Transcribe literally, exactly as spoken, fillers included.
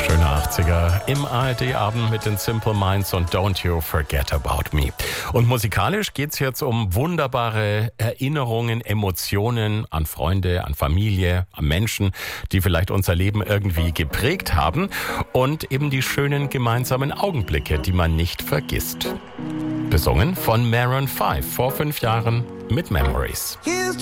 Schöne achtziger im A R D-Abend mit den Simple Minds und Don't You Forget About Me. Und musikalisch geht's jetzt um wunderbare Erinnerungen, Emotionen an Freunde, an Familie, an Menschen, die vielleicht unser Leben irgendwie geprägt haben und eben die schönen gemeinsamen Augenblicke, die man nicht vergisst. Besungen von Maroon fünf vor fünf Jahren mit Memories.